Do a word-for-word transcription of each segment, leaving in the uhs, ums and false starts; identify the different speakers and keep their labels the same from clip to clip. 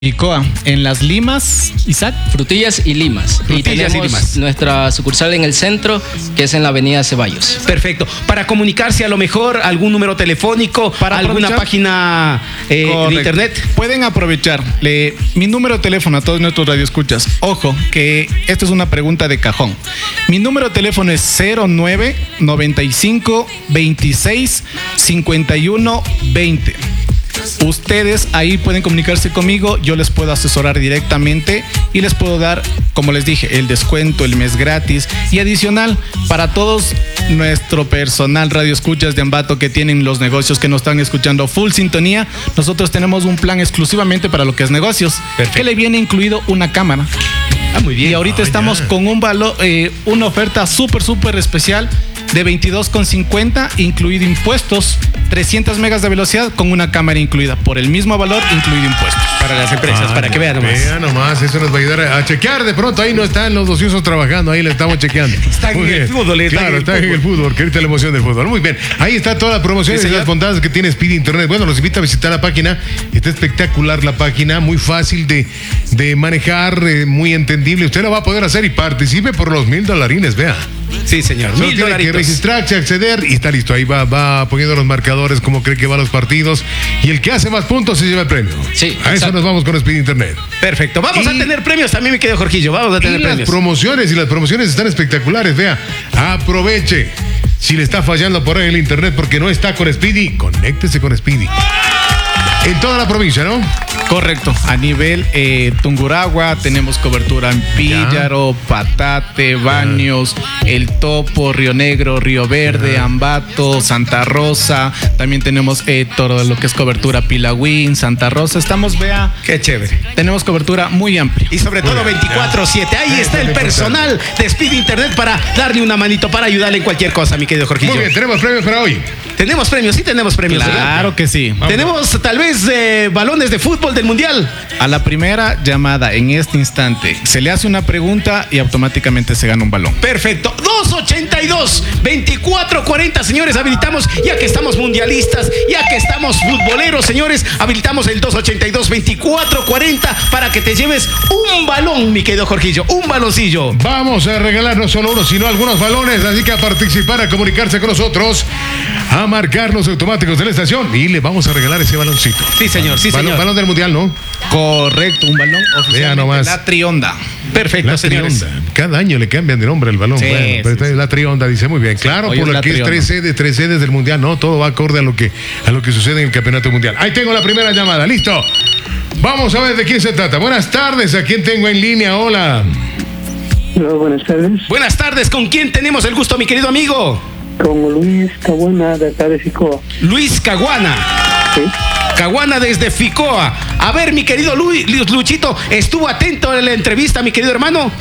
Speaker 1: Ficoa, en Las Limas, Isaac.
Speaker 2: Frutillas y Limas.
Speaker 3: Frutillas
Speaker 2: y tenemos
Speaker 3: y Limas.
Speaker 2: Nuestra sucursal en el centro, que es en la avenida Ceballos.
Speaker 3: Perfecto. Para comunicarse, a lo mejor algún número telefónico,
Speaker 1: Para
Speaker 3: alguna
Speaker 1: aprovechar.
Speaker 3: página eh, de
Speaker 1: Correcto.
Speaker 3: internet.
Speaker 1: Pueden aprovechar le- mi número de teléfono a todos nuestros radioescuchas. Ojo, que esta es una pregunta de cajón. Mi número de teléfono es cero nueve noventa y cinco veintiséis cincuenta y uno veinte. Ustedes ahí pueden comunicarse conmigo, yo les puedo asesorar directamente y les puedo dar, como les dije, el descuento, el mes gratis y adicional para todos nuestro personal radio escuchas de Ambato que tienen los negocios que nos están escuchando full sintonía. Nosotros tenemos un plan exclusivamente para lo que es negocios,
Speaker 3: Perfecto.
Speaker 1: que le viene incluido una cámara.
Speaker 3: Ah, muy bien.
Speaker 1: Y ahorita
Speaker 3: Ah,
Speaker 1: estamos
Speaker 3: ya.
Speaker 1: con un valor, eh, una oferta súper, súper especial de veintidós con cincuenta, incluido impuestos, trescientas megas de velocidad con una cámara incluida, por el mismo valor, incluido impuestos.
Speaker 3: Para las empresas,
Speaker 4: Ah,
Speaker 3: para que vean nomás.
Speaker 4: Vean nomás, eso nos va a ayudar a chequear. De pronto ahí no están los ociosos trabajando, ahí le estamos chequeando.
Speaker 3: Están
Speaker 4: Muy
Speaker 3: en el
Speaker 4: bien.
Speaker 3: fútbol, están
Speaker 4: Claro,
Speaker 3: en el
Speaker 4: están en el fútbol, que ahorita la emoción del fútbol. Muy bien, ahí está toda la promoción
Speaker 3: Sí,
Speaker 4: y las
Speaker 3: señor.
Speaker 4: bondades que tiene Speedy Internet. Bueno, los invito a visitar la página. Está espectacular la página, muy fácil de, de manejar, eh, muy entendible. Usted lo va a poder hacer y participe por los mil dolarines, vea.
Speaker 3: Sí, señor.
Speaker 4: Solo
Speaker 3: Mil
Speaker 4: tiene que
Speaker 3: dolaritos.
Speaker 4: registrarse, acceder y está listo. Ahí va, va poniendo los marcadores, como cree que van los partidos. Y el que hace más puntos se lleva el premio.
Speaker 2: Sí,
Speaker 4: A eso
Speaker 2: exacto.
Speaker 4: nos vamos con Speedy Internet.
Speaker 3: Perfecto. Vamos
Speaker 4: Y-
Speaker 3: a tener premios también, mi querido Jorgillo. Vamos a
Speaker 4: Y
Speaker 3: tener
Speaker 4: las
Speaker 3: premios.
Speaker 4: promociones, y las promociones están espectaculares, vea. Aproveche. Si le está fallando por ahí el internet porque no está con Speedy, conéctese con Speedy. En toda la provincia, ¿no?
Speaker 1: Correcto. A nivel eh, Tungurahua tenemos cobertura en Píllaro, Patate, Baños, El Topo, Río Negro, Río Verde, Ambato, Santa Rosa. También tenemos eh, todo lo que es cobertura Pilagüín, Santa Rosa. Estamos, vea,
Speaker 3: Qué chévere.
Speaker 1: tenemos cobertura muy amplia.
Speaker 3: Y sobre todo veinticuatro siete. Ahí
Speaker 4: Eso
Speaker 3: está
Speaker 4: es
Speaker 3: el
Speaker 4: lo
Speaker 3: personal de Speed Internet para darle una manito, para ayudarle en cualquier cosa, mi querido Jorgillo.
Speaker 4: Muy bien, tenemos premios para hoy.
Speaker 3: Tenemos premios, sí tenemos premios. ¿verdad?
Speaker 1: Claro que sí.
Speaker 3: Tenemos tal vez eh, balones de fútbol del Mundial.
Speaker 1: A la primera llamada en este instante se le hace una pregunta y automáticamente se gana un balón.
Speaker 3: Perfecto. dos ochenta y dos, veinticuatro cuarenta, señores, habilitamos, ya que estamos mundialistas, ya que estamos futboleros, señores, habilitamos el dos ochenta y dos, veinticuatro cuarenta para que te lleves un balón, mi querido Jorgillo, un baloncillo.
Speaker 4: Vamos a regalar no solo uno, sino algunos balones. Así que a participar, a comunicarse con nosotros, a marcar los automáticos de la estación y le vamos a regalar ese baloncito.
Speaker 3: Sí, señor, sí,
Speaker 4: balón,
Speaker 3: señor.
Speaker 4: balón del mundial, ¿no?
Speaker 1: Correcto, un balón oficialmente
Speaker 4: nomás.
Speaker 1: la Trionda.
Speaker 3: Perfecto,
Speaker 4: La
Speaker 3: señores.
Speaker 4: Trionda. Cada año le cambian de nombre al balón.
Speaker 1: Sí,
Speaker 4: bueno, pero
Speaker 1: sí,
Speaker 4: esta es la Trionda, dice muy bien. Claro,
Speaker 1: Hoy
Speaker 4: por
Speaker 1: es
Speaker 4: lo
Speaker 1: la
Speaker 4: que es
Speaker 1: Trionda.
Speaker 4: tres sedes, tres sedes del mundial, no, todo va acorde a lo que a lo que sucede en el campeonato mundial. Ahí tengo la primera llamada, listo. Vamos a ver de quién se trata. Buenas tardes, ¿a quién tengo en línea? Hola.
Speaker 5: Hola, buenas tardes.
Speaker 3: Buenas tardes, ¿con quién tenemos el gusto, mi querido amigo?
Speaker 5: Con Luis Cabuena de acá de Ficoa.
Speaker 3: Luis Caguana.
Speaker 5: ¿Sí?
Speaker 3: Caguana desde Ficoa. A ver, mi querido Lu- Lu- Luchito, ¿estuvo atento a la entrevista, mi querido hermano?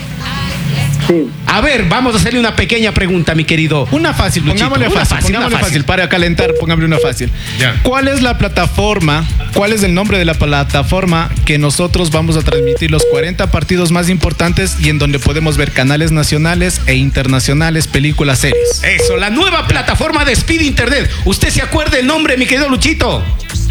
Speaker 5: Sí.
Speaker 3: A ver, vamos a hacerle una pequeña pregunta, mi querido.
Speaker 1: Una fácil,
Speaker 3: Luchito,
Speaker 1: pongámosle
Speaker 3: una
Speaker 1: fácil,
Speaker 3: fácil,
Speaker 1: pongámosle
Speaker 3: una
Speaker 1: fácil.
Speaker 3: fácil.
Speaker 1: Para calentar, pongámosle una fácil.
Speaker 4: Ya.
Speaker 1: ¿Cuál es la plataforma, cuál es el nombre de la plataforma que nosotros vamos a transmitir los cuarenta partidos más importantes y en donde podemos ver canales nacionales e internacionales, películas, series?
Speaker 3: Eso, la nueva plataforma de Speed Internet. ¿Usted se acuerda el nombre, mi querido Luchito?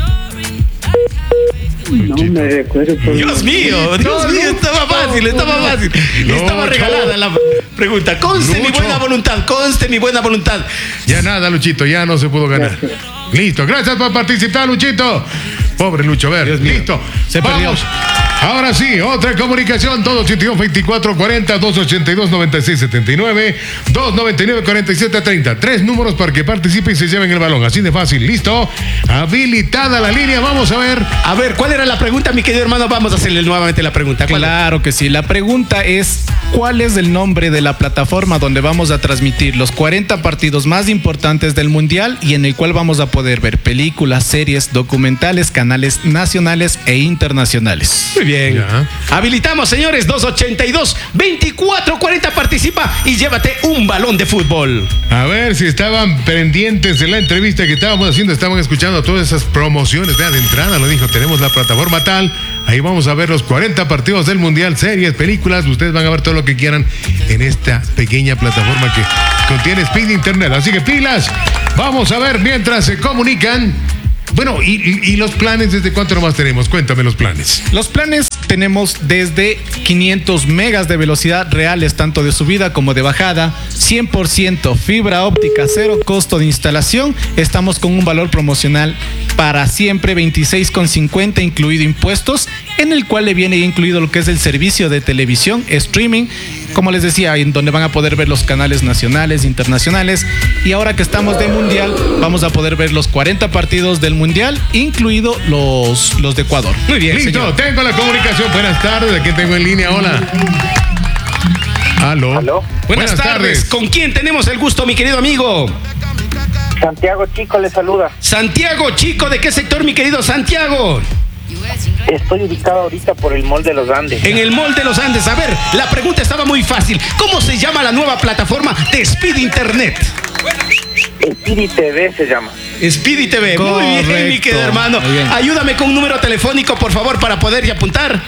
Speaker 5: No me recuerdo. Por
Speaker 3: Dios mío, Dios
Speaker 4: No,
Speaker 3: mío,
Speaker 4: Lucho.
Speaker 3: estaba fácil, estaba fácil. Estaba
Speaker 4: Lucho.
Speaker 3: regalada la pregunta. Conste mi
Speaker 4: Lucho.
Speaker 3: buena voluntad, conste mi buena voluntad.
Speaker 4: Ya nada, Luchito, ya no se pudo ganar.
Speaker 5: Gracias.
Speaker 4: Listo, gracias por participar, Luchito. Pobre Lucho, a ver, listo.
Speaker 1: Se
Speaker 4: Vamos. Ahora sí, otra comunicación, dos ochenta y dos, veinticuatro cuarenta, dos ochenta y dos, noventa y seis setenta y nueve, dos noventa y nueve, cuarenta y siete treinta. Tres números para que participen y se lleven el balón. Así de fácil, listo. Habilitada la línea, vamos a ver.
Speaker 3: A ver, ¿cuál era la pregunta, mi querido hermano? Vamos a hacerle nuevamente la pregunta. ¿Cuál?
Speaker 1: Claro que sí. La pregunta es, ¿cuál es el nombre de la plataforma donde vamos a transmitir los cuarenta partidos más importantes del Mundial y en el cual vamos a poder ver películas, series, documentales, canales nacionales e internacionales?
Speaker 3: Muy bien.
Speaker 4: Ya.
Speaker 3: Habilitamos, señores, dos ochenta y dos, veinticuatro cuarenta, participa y llévate un balón de fútbol.
Speaker 4: A ver si estaban pendientes de la entrevista que estábamos haciendo, estaban escuchando todas esas promociones. Vean, de entrada lo dijo, tenemos la plataforma tal, ahí vamos a ver los cuarenta partidos del Mundial, series, películas, ustedes van a ver todo lo que quieran en esta pequeña plataforma que contiene Speed Internet. Así que pilas, vamos a ver mientras se comunican. Bueno, y, y, y los planes, ¿desde cuánto nomás tenemos? Cuéntame los planes.
Speaker 1: Los planes tenemos desde quinientos megas de velocidad reales, tanto de subida como de bajada, cien por ciento fibra óptica, cero costo de instalación. Estamos con un valor promocional para siempre, veintiséis con cincuenta incluido impuestos, en el cual le viene incluido lo que es el servicio de televisión, streaming, como les decía, en donde van a poder ver los canales nacionales, internacionales, y ahora que estamos de mundial, vamos a poder ver los cuarenta partidos del mundial, incluido los, los de Ecuador.
Speaker 3: Muy bien,
Speaker 4: Listo,
Speaker 3: señor.
Speaker 4: tengo la comunicación. Buenas tardes, aquí tengo en línea. Hola. Aló.
Speaker 5: ¿Aló?
Speaker 3: Buenas, tardes. ¿Con quién tenemos el gusto, mi querido amigo?
Speaker 5: Santiago Chico le saluda.
Speaker 3: Santiago Chico, ¿de qué sector, mi querido Santiago?
Speaker 5: Estoy ubicado ahorita por el Mall de los Andes.
Speaker 3: En el Mall de los Andes. A ver, la pregunta estaba muy fácil. ¿Cómo se llama la nueva plataforma de Speed Internet?
Speaker 5: Speedy T V se llama.
Speaker 3: Speedy T V. Muy bien, mi
Speaker 1: Correcto.
Speaker 3: querido hermano.
Speaker 1: Muy bien.
Speaker 3: Ayúdame con un número telefónico, por favor, para poder y apuntar.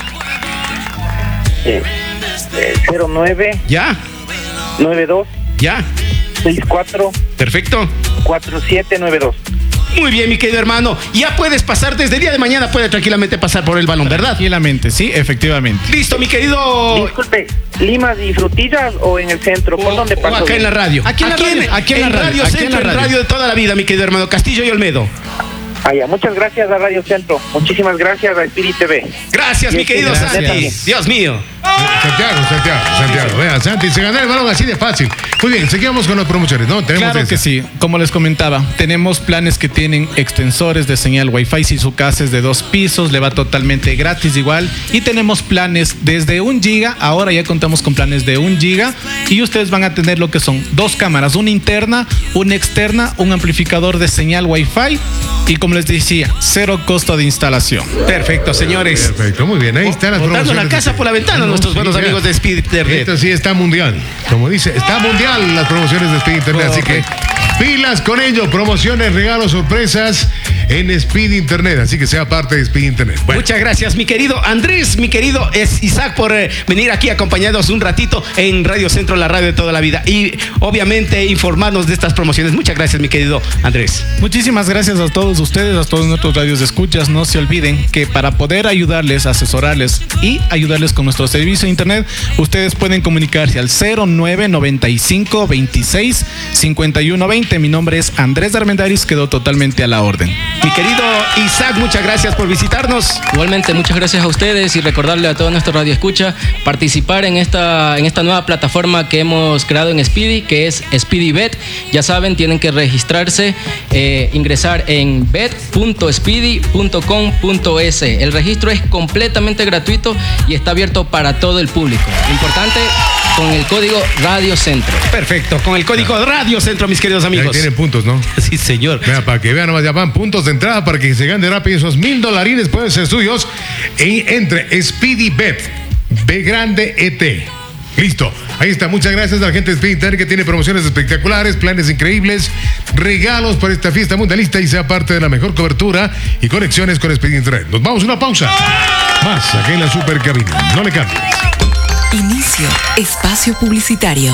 Speaker 5: Eh, eh, cero nueve
Speaker 3: Ya,
Speaker 5: nueve dos
Speaker 3: ya.
Speaker 5: seis cuatro
Speaker 3: Perfecto.
Speaker 5: cuatro siete nueve dos.
Speaker 3: Muy bien, mi querido hermano. Ya puedes pasar desde el día de mañana, puedes tranquilamente pasar por el balón, ¿verdad?
Speaker 1: Tranquilamente, sí, efectivamente.
Speaker 3: Listo, mi querido.
Speaker 5: Disculpe, ¿Limas y Frutillas o en el centro? ¿Por dónde
Speaker 3: O
Speaker 5: paso?
Speaker 3: acá en la radio.
Speaker 1: Aquí en la radio, aquí en la radio,
Speaker 3: Radio
Speaker 1: aquí en
Speaker 3: Centro,
Speaker 1: la
Speaker 3: en
Speaker 1: radio.
Speaker 3: radio de toda la vida, mi querido hermano. Castillo y Olmedo.
Speaker 5: Ah, ya. Muchas gracias a Radio Centro. Muchísimas gracias a Speedy T V.
Speaker 3: Gracias, mi querido
Speaker 1: Gracias.
Speaker 3: Santi. Dios mío.
Speaker 4: Santiago, Santiago, Santiago. Vea, Santi, se ganó el balón así de fácil. Muy bien, seguimos con las promociones, ¿no? Tenemos
Speaker 1: Claro
Speaker 4: esa.
Speaker 1: que sí, como les comentaba, tenemos planes que tienen extensores de señal Wi-Fi. Si su casa es de dos pisos, le va totalmente gratis igual. Y tenemos planes desde un giga, ahora ya contamos con planes de un giga. Y ustedes van a tener lo que son dos cámaras, una interna, una externa, un amplificador de señal Wi-Fi. Y como les decía, cero costo de instalación.
Speaker 3: Perfecto, señores.
Speaker 4: Perfecto, muy bien. Ahí están las
Speaker 3: Botando
Speaker 4: promociones.
Speaker 3: la casa por la ventana, nuestros buenos
Speaker 4: Sí,
Speaker 3: amigos
Speaker 4: ya.
Speaker 3: de Speed Internet.
Speaker 4: Esto sí está mundial. Como dice, está mundial las promociones de Speed Internet. Así que pilas con ello. Promociones, regalos, sorpresas en Speed Internet. Así que sea parte de Speed Internet. Bueno,
Speaker 3: Muchas gracias, mi querido Andrés, mi querido es Isaac, por eh, venir aquí acompañados un ratito en Radio Centro, la radio de toda la vida. Y obviamente informarnos de estas promociones. Muchas gracias, mi querido Andrés.
Speaker 1: Muchísimas gracias a todos ustedes, a todos nuestros radios de escuchas. No se olviden que para poder ayudarles, asesorarles y ayudarles con nuestro servicio de internet, ustedes pueden comunicarse al cero nueve noventa y cinco veintiséis cincuenta y uno veinte. Mi nombre es Andrés Armendáriz, quedó totalmente a la orden.
Speaker 3: Mi querido Isaac, muchas gracias por visitarnos.
Speaker 2: Igualmente, muchas gracias a ustedes y recordarle a todo nuestro radio escucha participar en esta, en esta nueva plataforma que hemos creado en Speedy, que es Speedy Bet. Ya saben, tienen que registrarse, eh, ingresar en bet punto speedy punto com punto es. El registro es completamente gratuito y está abierto para todo el público. Importante, con el código Radio Centro.
Speaker 3: Perfecto, con el código Radio Centro, mis queridos
Speaker 4: ahí
Speaker 3: amigos.
Speaker 4: tienen puntos, ¿no?
Speaker 3: Sí, señor.
Speaker 4: Vea, para que vean nomás, ya van puntos de entrada para que se gane rápido esos mil dolarines. Pueden ser suyos en, entre Speedy Bet, B grande E T. Listo, ahí está. Muchas gracias a la gente de Speed Internet que tiene promociones espectaculares, planes increíbles, regalos para esta fiesta mundialista y sea parte de la mejor cobertura y conexiones con Speed Internet. Nos vamos a una pausa. Más aquí en la Super Cabina. No le cambies.
Speaker 6: Inicio espacio publicitario.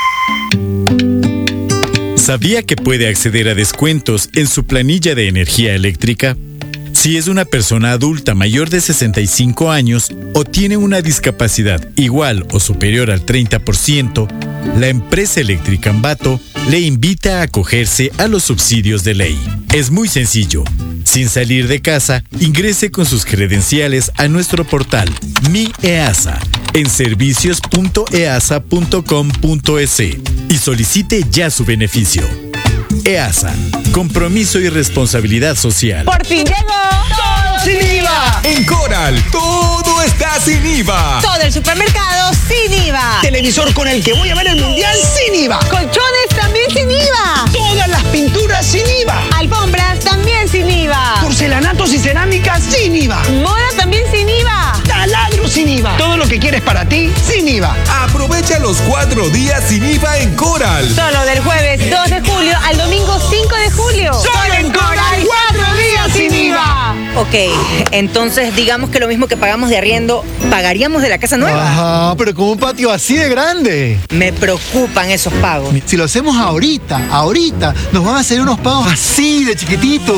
Speaker 7: ¿Sabía que puede acceder a descuentos en su planilla de energía eléctrica? Si es una persona adulta mayor de sesenta y cinco años o tiene una discapacidad igual o superior al treinta por ciento, la empresa eléctrica Ambato le invita a acogerse a los subsidios de ley. Es muy sencillo. Sin salir de casa, ingrese con sus credenciales a nuestro portal Mi EASA en servicios punto easa punto com punto es y solicite ya su beneficio. EASA, compromiso y responsabilidad social.
Speaker 8: ¡Por fin llegó! ¡Todo sin I V A!
Speaker 9: En Coral, todo está sin I V A.
Speaker 8: Todo el supermercado sin I V A.
Speaker 10: Televisor con el que voy a ver el mundial sin I V A.
Speaker 8: Colchones también sin I V A.
Speaker 10: Todas las pinturas sin I V A.
Speaker 8: Alfombras también sin I V A.
Speaker 10: Porcelanatos y cerámicas sin I V A.
Speaker 8: Moda también sin I V A.
Speaker 10: Taladros sin I V A. Todo lo que quieres para ti sin I V A.
Speaker 9: Aprovecha los cuatro días sin I V A en Coral.
Speaker 8: Solo del jueves dos de julio al domingo cinco de julio.
Speaker 10: Solo en Coral, cuatro días sin I V A.
Speaker 11: Ok, entonces digamos que lo mismo que pagamos de arriendo, pagaríamos de la casa nueva.
Speaker 12: Ajá, pero con un patio así de grande.
Speaker 11: Me preocupan esos pagos.
Speaker 12: Si lo hacemos ahorita, ahorita, nos van a hacer unos pagos así de chiquititos.